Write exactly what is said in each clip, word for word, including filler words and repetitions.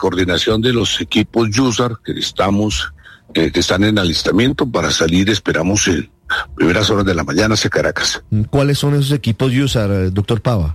coordinación de los equipos Yusar que estamos, eh, que están en alistamiento para salir, esperamos en primeras horas de la mañana hacia Caracas. ¿Cuáles son esos equipos Yusar, doctor Pava?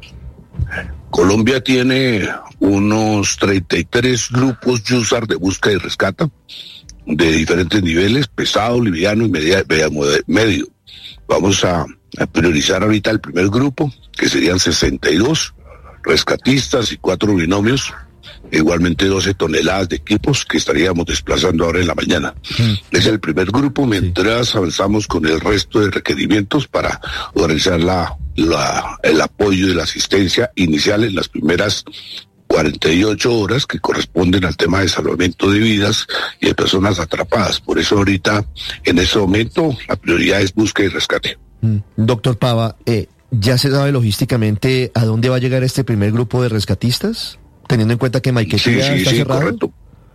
Colombia tiene unos treinta y tres grupos Yusar de búsqueda y rescate de diferentes niveles, pesado, liviano y media, media, medio. Vamos a, a priorizar ahorita el primer grupo, que serían sesenta y dos rescatistas y cuatro binomios, igualmente doce toneladas de equipos que estaríamos desplazando ahora en la mañana. Mm. Es el primer grupo, mientras sí. avanzamos con el resto de requerimientos para organizar la, la, el apoyo y la asistencia inicial en las primeras cuarenta y ocho horas que corresponden al tema de salvamento de vidas y de personas atrapadas. Por eso ahorita, en este momento, la prioridad es búsqueda y rescate. Mm. Doctor Pava, eh, ¿ya se sabe logísticamente a dónde va a llegar este primer grupo de rescatistas? Teniendo en cuenta que Maiquetía sí, sí, está sí, cerrado. Correcto.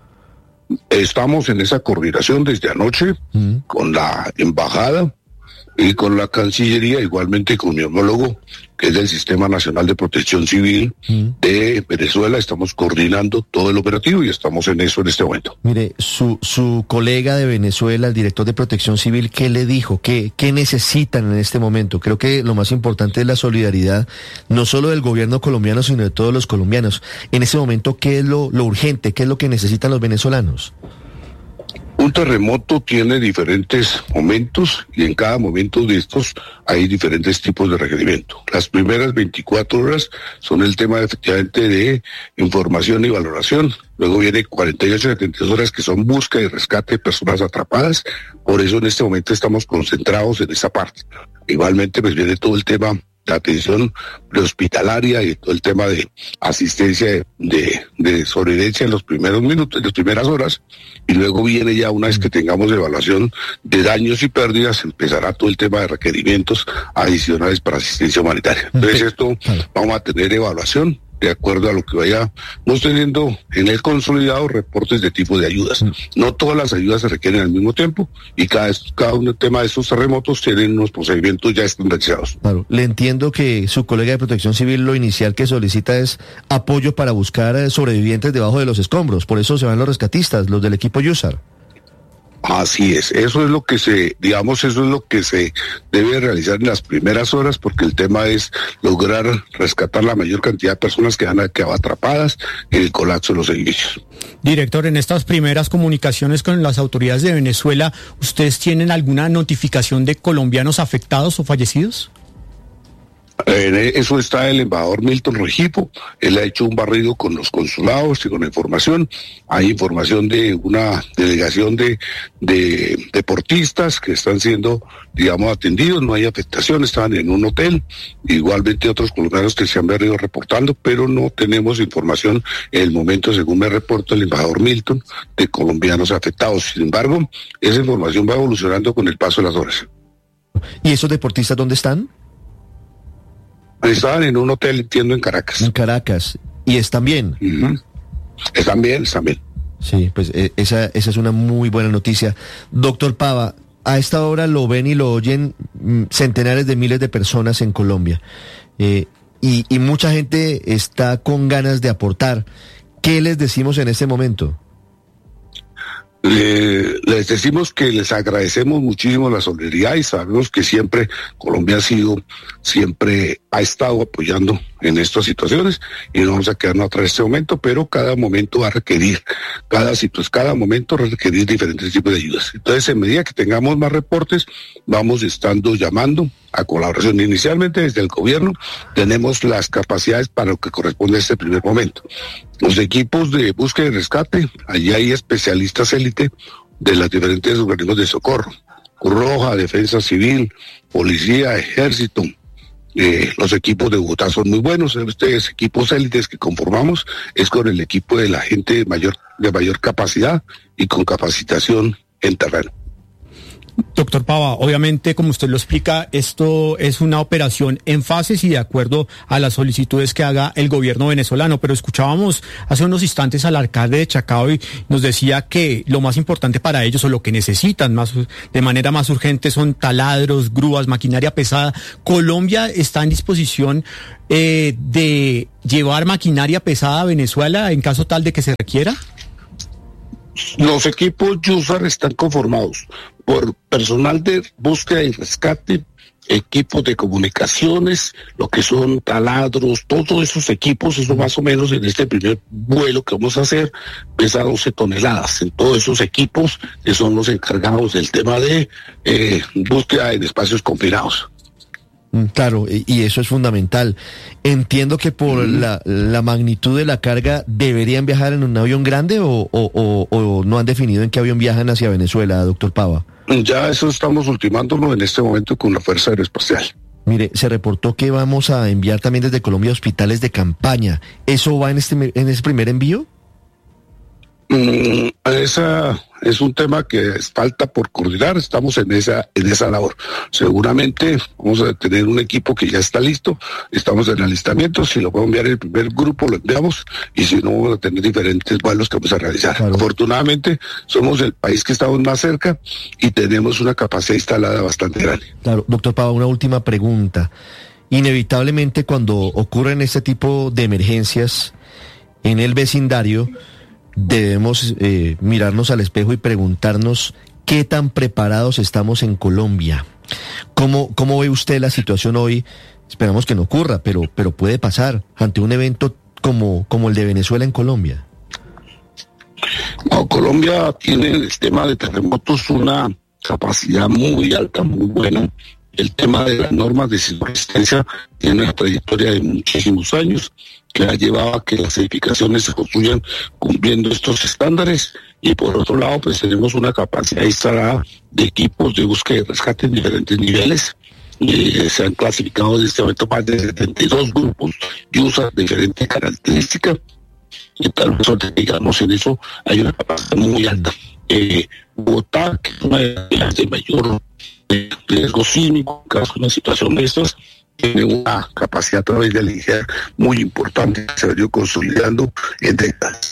Estamos en esa coordinación desde anoche mm. con la embajada y con la Cancillería, igualmente con mi homólogo, que es del Sistema Nacional de Protección Civil mm. de Venezuela. Estamos coordinando todo el operativo y estamos en eso en este momento. Mire, su su colega de Venezuela, el director de Protección Civil, ¿qué le dijo? ¿Qué, qué necesitan en este momento? Creo que lo más importante es la solidaridad, no solo del gobierno colombiano, sino de todos los colombianos. En ese momento, ¿qué es lo, lo urgente? ¿Qué es lo que necesitan los venezolanos? Un terremoto tiene diferentes momentos y en cada momento de estos hay diferentes tipos de requerimiento. Las primeras veinticuatro horas son el tema efectivamente de información y valoración. Luego viene cuarenta y ocho a setenta y dos horas que son búsqueda y rescate de personas atrapadas. Por eso en este momento estamos concentrados en esa parte. Igualmente pues viene todo el tema de atención prehospitalaria y todo el tema de asistencia de, de, de sobrevivencia en los primeros minutos, en las primeras horas, y luego viene ya una vez que tengamos evaluación de daños y pérdidas, empezará todo el tema de requerimientos adicionales para asistencia humanitaria. Entonces esto vamos a tener evaluación de acuerdo a lo que vayamos teniendo en el consolidado reportes de tipo de ayudas. No todas las ayudas se requieren al mismo tiempo y cada, cada un tema de estos terremotos tienen unos procedimientos ya estandarizados. Claro, le entiendo que su colega de Protección Civil lo inicial que solicita es apoyo para buscar sobrevivientes debajo de los escombros, por eso se van los rescatistas, los del equipo Yusar. Así es, eso es lo que se, digamos, eso es lo que se debe realizar en las primeras horas, porque el tema es lograr rescatar la mayor cantidad de personas que han quedado atrapadas en el colapso de los edificios. Director, en estas primeras comunicaciones con las autoridades de Venezuela, ¿ustedes tienen alguna notificación de colombianos afectados o fallecidos? En eso está el embajador Milton Regipo. Él ha hecho un barrido con los consulados y con la información. Hay información de una delegación de, de deportistas que están siendo, digamos, atendidos. No hay afectación, estaban en un hotel. Igualmente otros colombianos que se han venido reportando, pero no tenemos información en el momento, según me reporta el embajador Milton, de colombianos afectados. Sin embargo, esa información va evolucionando con el paso de las horas. ¿Y esos deportistas dónde están? Estaban en un hotel, entiendo, en Caracas. En Caracas. ¿Y están bien? Uh-huh. Están bien, están bien. Sí, pues eh, esa, esa es una muy buena noticia. Doctor Pava, a esta hora lo ven y lo oyen mm, centenares de miles de personas en Colombia. Eh, y, y mucha gente está con ganas de aportar. ¿Qué les decimos en este momento? Eh, les decimos que les agradecemos muchísimo la solidaridad y sabemos que siempre Colombia ha sido, siempre ha estado apoyando en estas situaciones y no vamos a quedarnos atrás de este momento, pero cada momento va a requerir, cada situación, cada momento va a requerir diferentes tipos de ayudas. Entonces, en medida que tengamos más reportes, vamos estando llamando a colaboración. Inicialmente desde el gobierno tenemos las capacidades para lo que corresponde a este primer momento. Los equipos de búsqueda y rescate, allí hay especialistas élite de los diferentes organismos de socorro, Cruz Roja, Defensa Civil, Policía, Ejército. Eh, los equipos de Bogotá son muy buenos. Estos equipos élites que conformamos es con el equipo de la gente de mayor, de mayor capacidad y con capacitación en terreno. Doctor Pava, obviamente, como usted lo explica, esto es una operación en fases y de acuerdo a las solicitudes que haga el gobierno venezolano, pero escuchábamos hace unos instantes al alcalde de Chacao y nos decía que lo más importante para ellos o lo que necesitan más de manera más urgente son taladros, grúas, maquinaria pesada. ¿Colombia está en disposición eh, de llevar maquinaria pesada a Venezuela en caso tal de que se requiera? Los equipos Yusar están conformados por personal de búsqueda y rescate, equipos de comunicaciones, lo que son taladros, todos esos equipos, eso más o menos en este primer vuelo que vamos a hacer, pesa doce toneladas en todos esos equipos que son los encargados del tema de eh, búsqueda en espacios confinados. Claro, y eso es fundamental. Entiendo que por mm. la, la magnitud de la carga, ¿deberían viajar en un avión grande o, o, o, o no han definido en qué avión viajan hacia Venezuela, doctor Pava? Ya eso estamos ultimándolo en este momento con la Fuerza Aeroespacial. Mire, se reportó que vamos a enviar también desde Colombia hospitales de campaña. ¿Eso va en este en ese primer envío? Mm, esa es un tema que falta por coordinar, estamos en esa en esa labor. Seguramente vamos a tener un equipo que ya está listo, estamos en alistamiento, si lo puedo enviar el primer grupo lo enviamos y si no vamos a tener diferentes vuelos que vamos a realizar. Claro. Afortunadamente somos el país que estamos más cerca y tenemos una capacidad instalada bastante grande. Claro, doctor Pava, una última pregunta. Inevitablemente cuando ocurren este tipo de emergencias en el vecindario, debemos eh, mirarnos al espejo y preguntarnos qué tan preparados estamos en Colombia. ¿Cómo, cómo ve usted la situación hoy? Esperamos que no ocurra, pero, pero puede pasar ante un evento como, como el de Venezuela en Colombia. No, Colombia tiene el tema de terremotos una capacidad muy alta, muy buena. El tema de las normas de subsistencia tiene una trayectoria de muchísimos años que ha llevado a que las edificaciones se construyan cumpliendo estos estándares y por otro lado pues tenemos una capacidad instalada de equipos de búsqueda y rescate en diferentes niveles. Eh, se han clasificado en este momento más de setenta y dos grupos y usan diferentes características y tal vez digamos en eso hay una capacidad muy alta. Eh, Bogotá, que es una de las de mayor riesgo sísmico, en caso de una situación de estas, tiene una capacidad a través de la I G E R muy importante que se ha venido consolidando en décadas.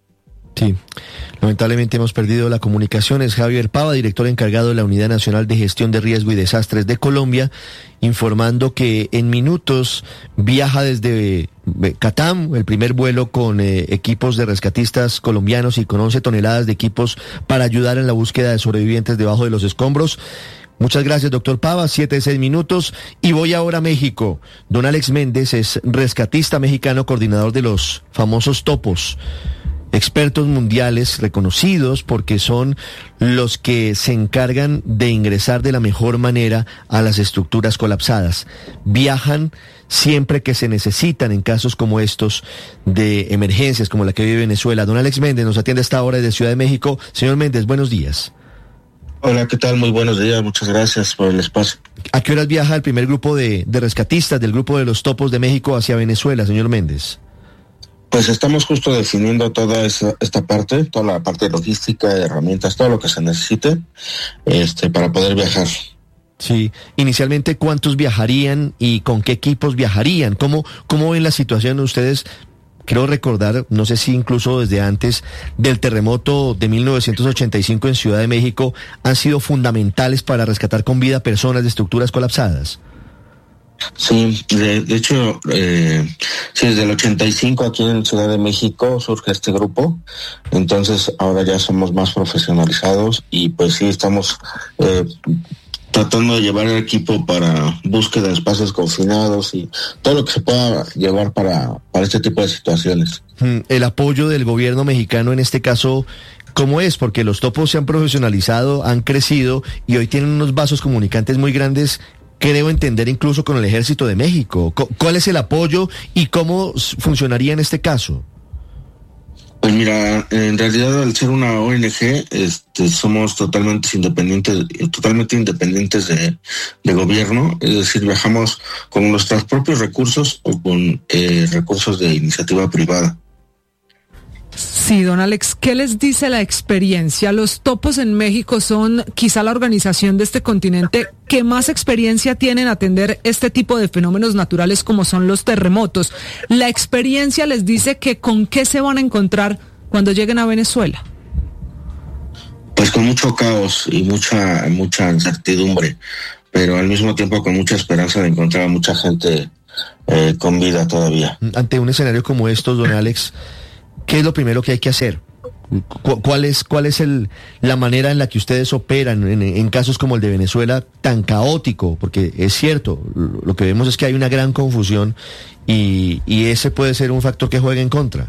Sí, lamentablemente hemos perdido la comunicación. Es Javier Pava, director encargado de la Unidad Nacional de Gestión de Riesgo y Desastres de Colombia, informando que en minutos viaja desde Catam, el primer vuelo con eh, equipos de rescatistas colombianos y con once toneladas de equipos para ayudar en la búsqueda de sobrevivientes debajo de los escombros. Muchas gracias, doctor Pava, siete, seis minutos. Y voy ahora a México. Don Alex Méndez es rescatista mexicano, coordinador de los famosos topos. Expertos mundiales reconocidos porque son los que se encargan de ingresar de la mejor manera a las estructuras colapsadas. Viajan siempre que se necesitan en casos como estos de emergencias como la que vive Venezuela. Don Alex Méndez nos atiende a esta hora desde Ciudad de México. Señor Méndez, buenos días. Hola, ¿qué tal? Muy buenos días, muchas gracias por el espacio. ¿A qué horas viaja el primer grupo de, de rescatistas del grupo de los topos de México hacia Venezuela, señor Méndez? Pues estamos justo definiendo toda esa, esta parte, toda la parte logística, herramientas, todo lo que se necesite este, para poder viajar. Sí, inicialmente, ¿cuántos viajarían y con qué equipos viajarían? ¿Cómo, cómo ven la situación ustedes? Quiero recordar, no sé si incluso desde antes del terremoto de mil novecientos ochenta y cinco en Ciudad de México, han sido fundamentales para rescatar con vida personas de estructuras colapsadas. Sí, de, de hecho, eh, sí, desde el ochenta y cinco aquí en Ciudad de México surge este grupo, entonces ahora ya somos más profesionalizados y pues sí, estamos eh, tratando de llevar el equipo para búsqueda de espacios confinados y todo lo que se pueda llevar para, para este tipo de situaciones. El apoyo del gobierno mexicano en este caso, ¿cómo es? Porque los topos se han profesionalizado, han crecido y hoy tienen unos vasos comunicantes muy grandes, creo entender incluso con el Ejército de México. ¿Cuál es el apoyo y cómo funcionaría en este caso? Pues mira, en realidad al ser una O N G, este, somos totalmente independientes, totalmente independientes de, de gobierno, es decir, viajamos con nuestros propios recursos o con eh, recursos de iniciativa privada. Sí. Sí, don Alex, ¿qué les dice la experiencia? Los topos en México son quizá la organización de este continente que más experiencia tiene en atender este tipo de fenómenos naturales como son los terremotos. La experiencia les dice que con qué se van a encontrar cuando lleguen a Venezuela. Pues con mucho caos y mucha mucha incertidumbre, pero al mismo tiempo con mucha esperanza de encontrar a mucha gente eh, con vida todavía. Ante un escenario como estos, don Alex, ¿qué es lo primero que hay que hacer? ¿Cuál es, cuál es el, la manera en la que ustedes operan en, en casos como el de Venezuela tan caótico? Porque es cierto, lo que vemos es que hay una gran confusión y, y ese puede ser un factor que juegue en contra.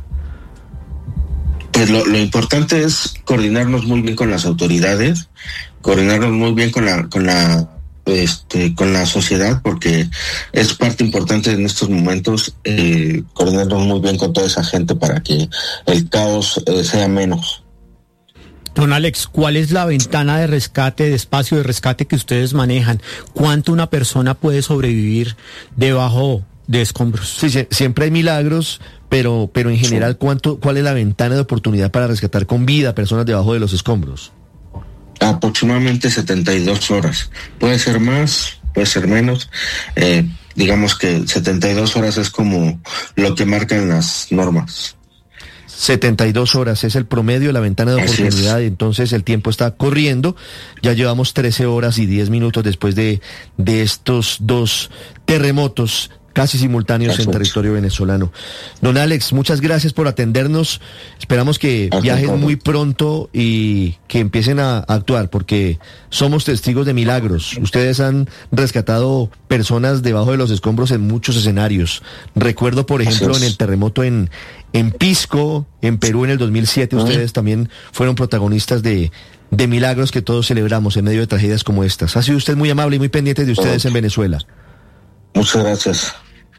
Pues lo, lo importante es coordinarnos muy bien con las autoridades, coordinarnos muy bien con la, con la Este, con la sociedad, porque es parte importante en estos momentos eh, coordinarnos muy bien con toda esa gente para que el caos eh, sea menos. Don Alex, ¿cuál es la ventana de rescate, de espacio de rescate que ustedes manejan? ¿Cuánto una persona puede sobrevivir debajo de escombros? Sí, sí, siempre hay milagros, pero, pero en general, ¿cuánto, ¿cuál es la ventana de oportunidad para rescatar con vida a personas debajo de los escombros? Aproximadamente setenta y dos horas. Puede ser más, puede ser menos. Eh, digamos que setenta y dos horas es como lo que marcan las normas. setenta y dos horas es el promedio de la ventana de oportunidad, y entonces el tiempo está corriendo. Ya llevamos trece horas y diez minutos después de, de estos dos terremotos casi simultáneos en territorio venezolano. Don Alex, muchas gracias por atendernos. Esperamos que viajen muy pronto y que empiecen a, a actuar, porque somos testigos de milagros. Ustedes han rescatado personas debajo de los escombros en muchos escenarios. Recuerdo, por ejemplo, en el terremoto en, en Pisco, en Perú, en el dos mil siete, ustedes también fueron protagonistas de, de milagros que todos celebramos en medio de tragedias como estas. Ha sido usted muy amable y muy pendiente de ustedes en Venezuela. Muchas gracias.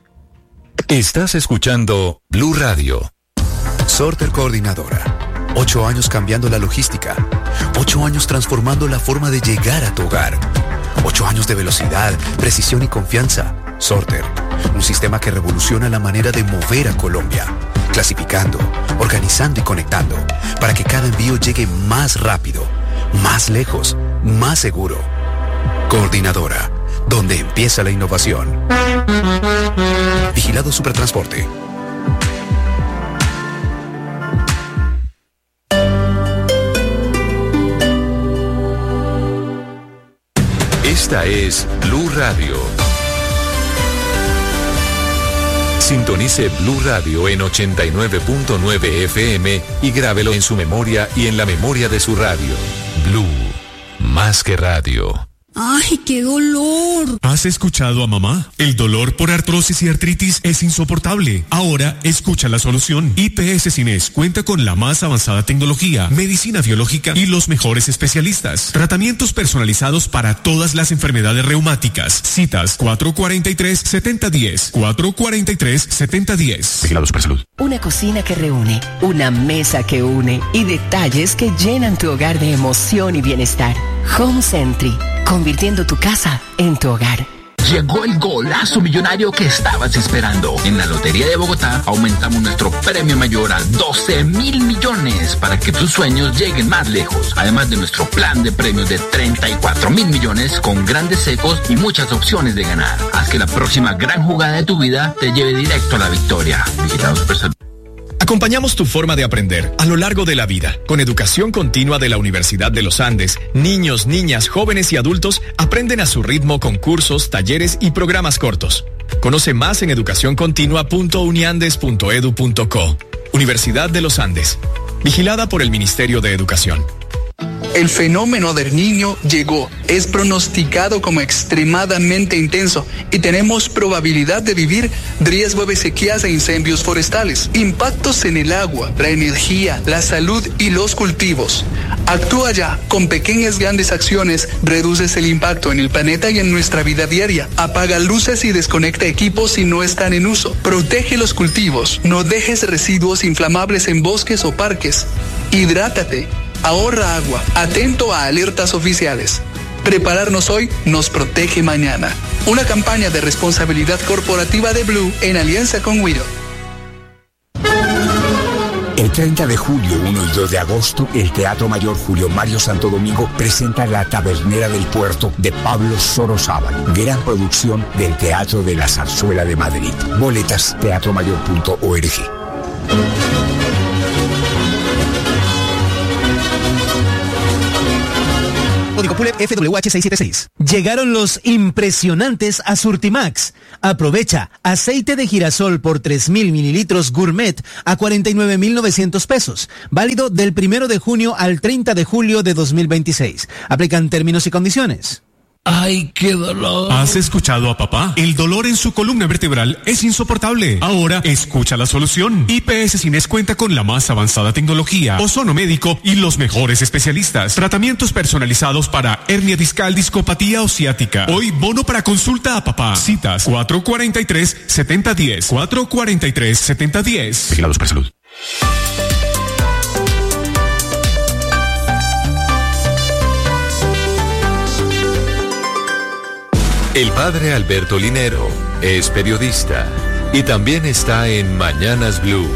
Estás escuchando Blue Radio. Sorter Coordinadora. Ocho años cambiando la logística. Ocho años transformando la forma de llegar a tu hogar. Ocho años de velocidad, precisión y confianza. Sorter. Un sistema que revoluciona la manera de mover a Colombia. Clasificando, organizando y conectando. Para que cada envío llegue más rápido, más lejos, más seguro. Coordinadora. Donde empieza la innovación. Vigilado Supertransporte. Esta es Blue Radio. Sintonice Blue Radio en ochenta y nueve punto nueve F M y grábelo en su memoria y en la memoria de su radio. Blue, más que radio. ¡Ay, qué dolor! ¿Has escuchado a mamá? El dolor por artrosis y artritis es insoportable. Ahora, escucha la solución. I P S Cines cuenta con la más avanzada tecnología, medicina biológica y los mejores especialistas. Tratamientos personalizados para todas las enfermedades reumáticas. Citas cuatro cuatro tres, siete cero uno cero, cuatro cuatro tres, siete cero uno cero. Vigilado Supersalud. Una cocina que reúne, una mesa que une y detalles que llenan tu hogar de emoción y bienestar. Home Sentry, convirtiendo tu casa en tu hogar. Llegó el golazo millonario que estabas esperando. En la Lotería de Bogotá aumentamos nuestro premio mayor a doce mil millones para que tus sueños lleguen más lejos. Además de nuestro plan de premios de treinta y cuatro mil millones con grandes secos y muchas opciones de ganar. Haz que la próxima gran jugada de tu vida te lleve directo a la victoria. Vigilado Supersalud. Acompañamos tu forma de aprender a lo largo de la vida. Con educación continua de la Universidad de los Andes, niños, niñas, jóvenes y adultos aprenden a su ritmo con cursos, talleres y programas cortos. Conoce más en educación continua punto uniandes punto edu punto co. Universidad de los Andes. Vigilada por el Ministerio de Educación. El fenómeno del Niño llegó, es pronosticado como extremadamente intenso y tenemos probabilidad de vivir riesgo de sequías e incendios forestales, impactos en el agua, la energía, la salud y los cultivos. Actúa ya, con pequeñas grandes acciones reduces el impacto en el planeta y en nuestra vida diaria. Apaga luces y desconecta equipos si no están en uso. Protege los cultivos, no dejes residuos inflamables en bosques o parques. Hidrátate. Ahorra agua, atento a alertas oficiales. Prepararnos hoy nos protege mañana. Una campaña de responsabilidad corporativa de Blue en alianza con Wido. El treinta de julio, uno y dos de agosto, el Teatro Mayor Julio Mario Santo Domingo presenta La Tabernera del Puerto de Pablo Sorozábal, gran producción del Teatro de la Zarzuela de Madrid. Boletas, teatro mayor punto org. Código P U L E F W H seiscientos setenta y seis. Llegaron los impresionantes a Surtimax. Aprovecha aceite de girasol por tres mil mililitros gourmet a cuarenta y nueve mil novecientos pesos. Válido del primero de junio al treinta de julio de dos mil veintiséis. Aplican términos y condiciones. ¡Ay, qué dolor! ¿Has escuchado a papá? El dolor en su columna vertebral es insoportable. Ahora escucha la solución. I P S Cines cuenta con la más avanzada tecnología, ozono médico y los mejores especialistas. Tratamientos personalizados para hernia discal, discopatía o ciática. Hoy bono para consulta a papá. Citas cuatro cuarenta y tres, setenta diez. cuatro cuarenta y tres, setenta diez. Vigilados por salud. El padre Alberto Linero es periodista y también está en Mañanas Blue.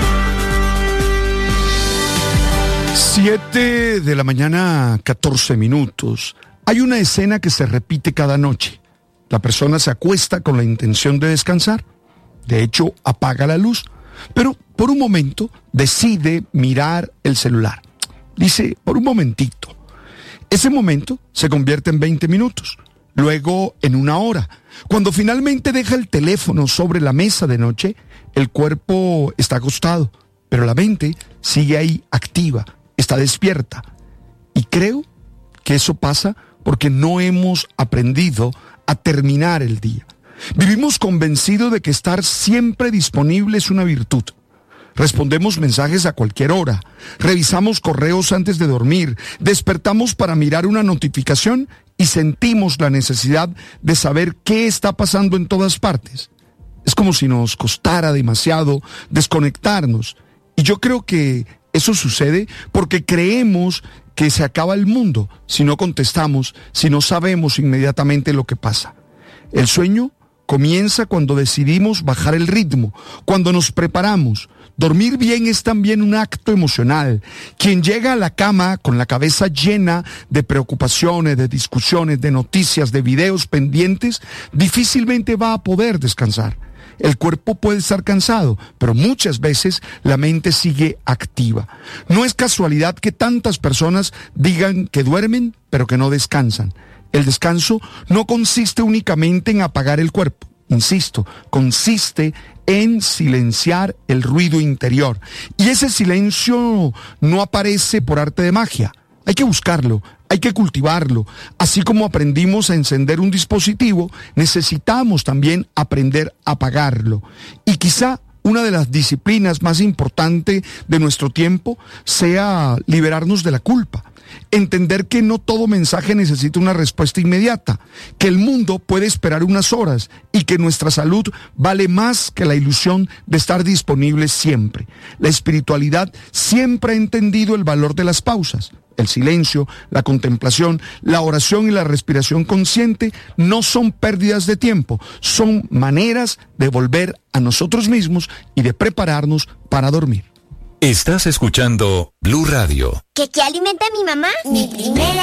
Siete de la mañana, catorce minutos. Hay una escena que se repite cada noche. La persona se acuesta con la intención de descansar. De hecho, apaga la luz. Pero por un momento decide mirar el celular. Dice, por un momentito. Ese momento se convierte en veinte minutos. Luego en una hora. Cuando finalmente deja el teléfono sobre la mesa de noche, el cuerpo está acostado, pero la mente sigue ahí activa, está despierta. Y creo que eso pasa porque no hemos aprendido a terminar el día. Vivimos convencidos de que estar siempre disponible es una virtud. Respondemos mensajes a cualquier hora, revisamos correos antes de dormir, despertamos para mirar una notificación y sentimos la necesidad de saber qué está pasando en todas partes. Es como si nos costara demasiado desconectarnos. Y yo creo que eso sucede porque creemos que se acaba el mundo si no contestamos, si no sabemos inmediatamente lo que pasa. El sueño comienza cuando decidimos bajar el ritmo, cuando nos preparamos. Dormir bien es también un acto emocional. Quien llega a la cama con la cabeza llena de preocupaciones, de discusiones, de noticias, de videos pendientes, difícilmente va a poder descansar. El cuerpo puede estar cansado, pero muchas veces la mente sigue activa. No es casualidad que tantas personas digan que duermen, pero que no descansan. El descanso no consiste únicamente en apagar el cuerpo. Insisto, consiste en silenciar el ruido interior. Y ese silencio no aparece por arte de magia. Hay que buscarlo, hay que cultivarlo. Así como aprendimos a encender un dispositivo, necesitamos también aprender a apagarlo. Y quizá una de las disciplinas más importantes de nuestro tiempo sea liberarnos de la culpa. Entender que no todo mensaje necesita una respuesta inmediata, que el mundo puede esperar unas horas y que nuestra salud vale más que la ilusión de estar disponible siempre. La espiritualidad siempre ha entendido el valor de las pausas. El silencio, la contemplación, la oración y la respiración consciente no son pérdidas de tiempo, son maneras de volver a nosotros mismos y de prepararnos para dormir. Estás escuchando Blue Radio. ¿Qué, qué alimenta a mi mamá? Mi primera